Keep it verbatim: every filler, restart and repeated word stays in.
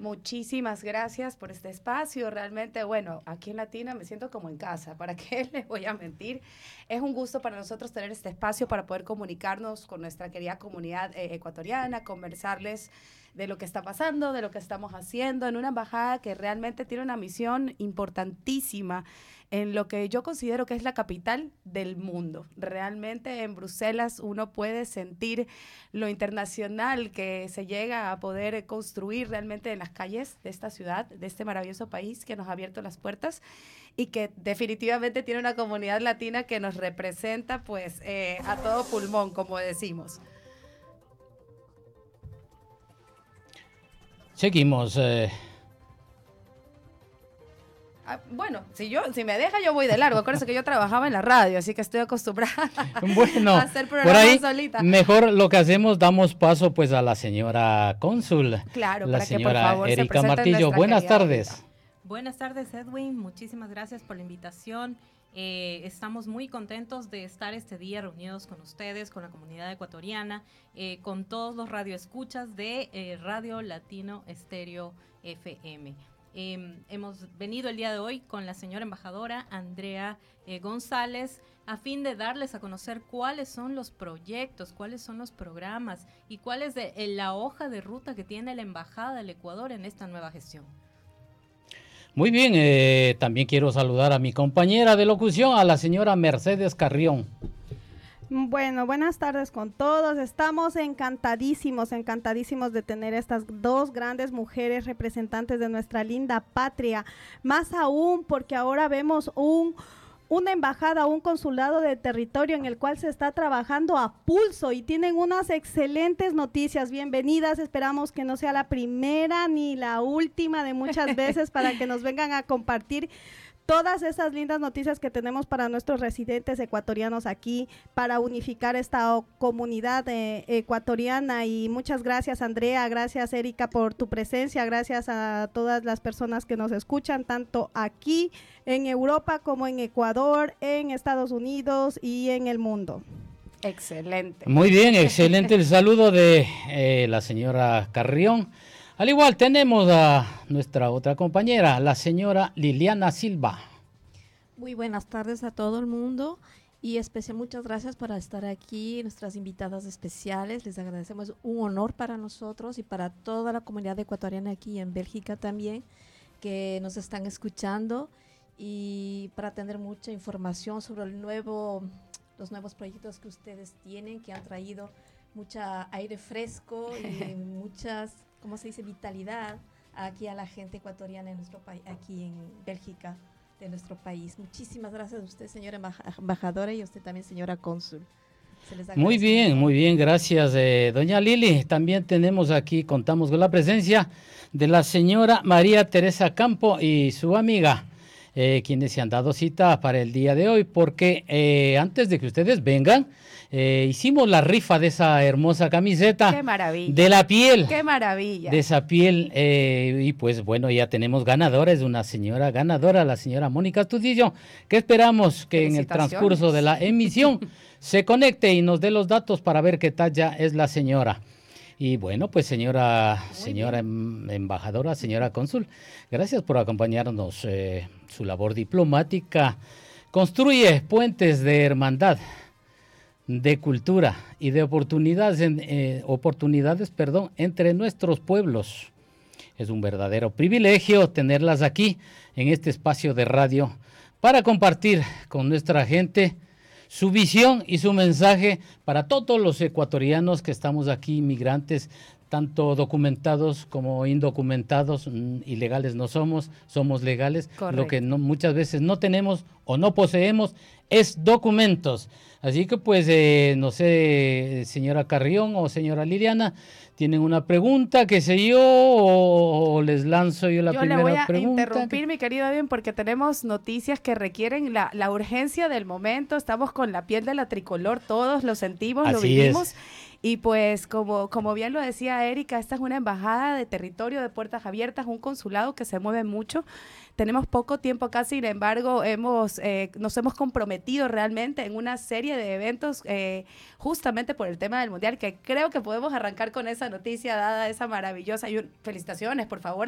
Muchísimas gracias por este espacio. Realmente, bueno, aquí en Latina me siento como en casa. ¿Para qué les voy a mentir? Es un gusto para nosotros tener este espacio para poder comunicarnos con nuestra querida comunidad eh, ecuatoriana, conversarles de lo que está pasando, de lo que estamos haciendo en una embajada que realmente tiene una misión importantísima en lo que yo considero que es la capital del mundo. Realmente en Bruselas uno puede sentir lo internacional que se llega a poder construir realmente en las calles de esta ciudad, de este maravilloso país que nos ha abierto las puertas y que definitivamente tiene una comunidad latina que nos representa pues eh, a todo pulmón, como decimos. Seguimos. Eh. Ah, bueno, si yo, si me deja yo voy de largo. Acuérdense que yo trabajaba en la radio, así que estoy acostumbrada bueno, a hacer programas por ahí, solita. Mejor lo que hacemos, damos paso pues a la señora cónsul. Claro, la para que señora por favor se Erika presente Martillo. nuestra Buenas querida tardes. Erika. Buenas tardes, Edwin. Muchísimas gracias por la invitación. Eh, estamos muy contentos de estar este día reunidos con ustedes, con la comunidad ecuatoriana, eh, con todos los radioescuchas de eh, Radio Latino Estéreo F M. Eh, hemos venido el día de hoy con la señora embajadora Andrea eh, González a fin de darles a conocer cuáles son los proyectos, cuáles son los programas y cuál es de, eh, la hoja de ruta que tiene la Embajada del Ecuador en esta nueva gestión. Muy bien, eh, también quiero saludar a mi compañera de locución, a la señora Mercedes Carrión. Bueno, buenas tardes con todos. Estamos encantadísimos, encantadísimos de tener estas dos grandes mujeres representantes de nuestra linda patria. Más aún porque ahora vemos un... una embajada, un consulado de territorio en el cual se está trabajando a pulso y tienen unas excelentes noticias. Bienvenidas, esperamos que no sea la primera ni la última de muchas veces para que nos vengan a compartir todas esas lindas noticias que tenemos para nuestros residentes ecuatorianos aquí, para unificar esta o, comunidad eh, ecuatoriana. Y muchas gracias, Andrea, gracias, Erika, por tu presencia, gracias a todas las personas que nos escuchan, tanto aquí en Europa como en Ecuador, en Estados Unidos y en el mundo. Excelente. Muy bien, excelente el saludo de eh, la señora Carrión. Al igual tenemos a nuestra otra compañera, la señora Liliana Silva. Muy buenas tardes a todo el mundo y especial muchas gracias por estar aquí, nuestras invitadas especiales. Les agradecemos, un honor para nosotros y para toda la comunidad ecuatoriana aquí en Bélgica también, que nos están escuchando y para tener mucha información sobre el nuevo, los nuevos proyectos que ustedes tienen, que han traído mucha aire fresco y muchas, ¿cómo se dice?, vitalidad aquí a la gente ecuatoriana en nuestro país, aquí en Bélgica de nuestro país. Muchísimas gracias a usted, señora embajadora, y a usted también, señora cónsul. Se les agradece. Muy bien, muy bien, gracias, eh, doña Lili. También tenemos aquí, contamos con la presencia de la señora María Teresa Campo y su amiga, eh, quienes se han dado cita para el día de hoy, porque eh, antes de que ustedes vengan, Eh, hicimos la rifa de esa hermosa camiseta. ¡Qué maravilla! De la piel. ¡Qué maravilla! De esa piel. Eh, y pues bueno, ya tenemos ganadora, es una señora ganadora, la señora Mónica Tudillo, que esperamos que en el transcurso de la emisión se conecte y nos dé los datos para ver qué talla es la señora. Y bueno, pues señora, señora em, embajadora, señora cónsul, gracias por acompañarnos. Eh, su labor diplomática construye puentes de hermandad, de cultura y de oportunidades, en, eh, oportunidades perdón, entre nuestros pueblos. Es un verdadero privilegio tenerlas aquí en este espacio de radio para compartir con nuestra gente su visión y su mensaje para todos los ecuatorianos que estamos aquí, inmigrantes, tanto documentados como indocumentados. Ilegales no somos, somos legales. Correcto. Lo que no, muchas veces no tenemos o no poseemos es documentos. Así que pues, eh, no sé, señora Carrión o señora Liliana, ¿tienen una pregunta, qué sé yo, o, o les lanzo yo la yo primera pregunta? Yo le voy a interrumpir, mi querido Edwin, porque tenemos noticias que requieren la, la urgencia del momento. Estamos con la piel de la tricolor, todos lo sentimos, Así lo vivimos. Es. Y pues, como, como bien lo decía Erika, esta es una embajada de territorio de puertas abiertas, un consulado que se mueve mucho. Tenemos poco tiempo acá, sin embargo, hemos, eh, nos hemos comprometido realmente en una serie de eventos eh, justamente por el tema del Mundial, que creo que podemos arrancar con esa noticia dada esa maravillosa. Y un, felicitaciones, por favor,